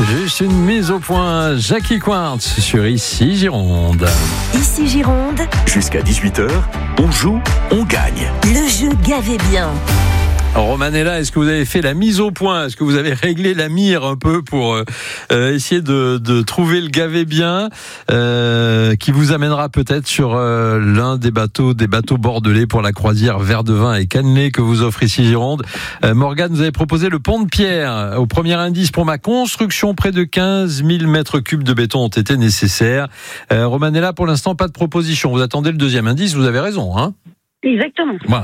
Juste une mise au point, Jackie Cointz sur Ici Gironde. Ici Gironde, Jusqu'à 18h, on joue, on gagne. le jeu Gavez bien. Romanella, est-ce que vous avez fait la mise au point? Est-ce que vous avez réglé la mire un peu pour essayer de trouver le gavé bien qui vous amènera peut-être sur l'un des bateaux bordelais pour la croisière Verre de Vin et Cannelé que vous offre Ici Gironde. Morgane, vous avez proposé le pont de Pierre. Au premier indice, pour ma construction, près de 15 000 mètres cubes de béton ont été nécessaires. Romanella, pour l'instant, pas de proposition. Vous attendez le deuxième indice, vous avez raison, hein? Exactement. Voilà.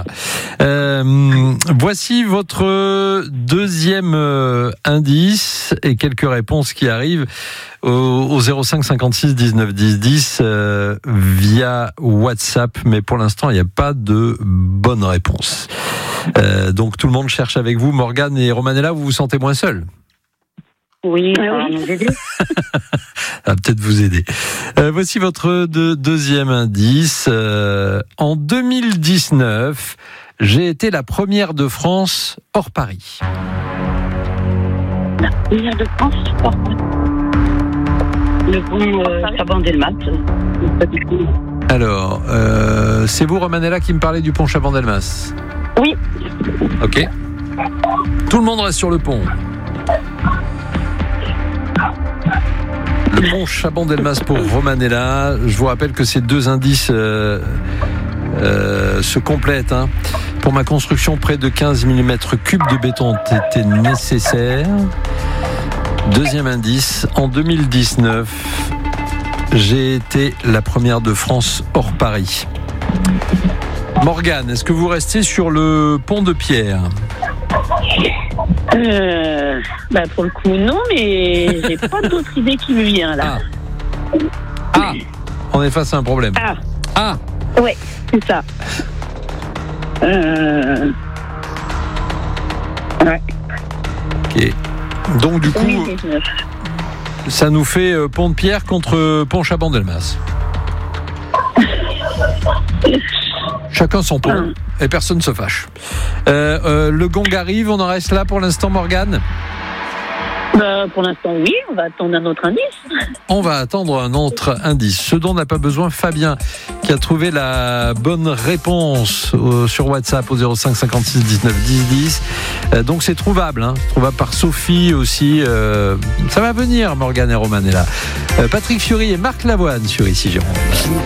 Voici votre deuxième indice et quelques réponses qui arrivent au 05 56 19 10 10 via WhatsApp, mais pour l'instant il n'y a pas de bonne réponse. Donc tout le monde cherche avec vous. Morgane et Romanella, vous vous sentez moins seuls? Oui, ça va nous aider. Ça va peut-être vous aider. Voici votre deuxième indice. En 2019, j'ai été la première de France hors Paris. La première de France, le pont Chabandelmas. Pas du tout. Alors, c'est vous, Romanella, qui me parlez du pont Chabandelmas? Oui. Ok. Tout le monde reste sur le pont. Le pont Chabandelmas pour Romanella. Je vous rappelle que ces deux indices se complètent. Hein. Pour ma construction, près de 15 000 mètres cubes de béton ont été nécessaires. Deuxième indice, en 2019, j'ai été la première de France hors Paris. Morgane, est-ce que vous restez sur le pont de Pierre? Pour le coup, non, mais j'ai pas d'autre idée qui me vient là. Ah, on est face à un problème. Ah. Ouais, c'est ça. Ouais. Ok. Donc du coup, 2019. ça nous fait pont de Pierre contre pont Chabandelmas. Chacun son pont et personne ne se fâche. Le gong arrive, on en reste là pour l'instant, Morgane? Pour l'instant, oui, on va attendre un autre indice. On va attendre un autre indice. Ce dont n'a pas besoin Fabien, qui a trouvé la bonne réponse sur WhatsApp au 05 56 19 10 10. Donc c'est trouvable, hein, trouvable par Sophie aussi. Ça va venir, Morgane et Romanella. Patrick Fiori et Marc Lavoine sur Ici Gironde.